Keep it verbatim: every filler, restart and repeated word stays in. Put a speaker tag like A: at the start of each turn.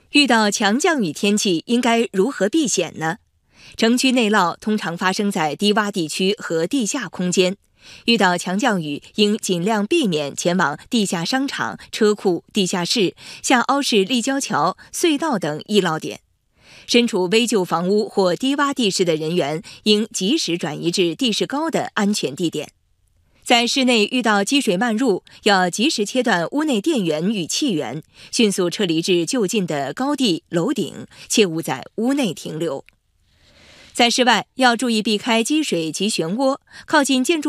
A: 遇到强降雨天气应该如何避险呢？城区内涝通常发生在低洼地区和地下空间，遇到强降雨应尽量避免前往地下商场、车库、地下室、下凹式立交桥、隧道等易涝点。身处危旧房屋或低洼地势的人员应及时转移至地势高的安全地点。在室内遇到积水漫入，要及时切断屋内电源与气源，迅速撤离至就近的高地、楼顶，切勿在屋内停留。在室外要注意避开积水及漩涡，靠近建筑